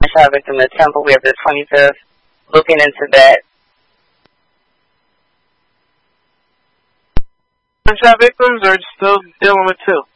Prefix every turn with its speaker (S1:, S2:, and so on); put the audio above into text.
S1: gunshot victim in the Temple. We have the 25th looking into that.
S2: Gunshot victims are still dealing with 2?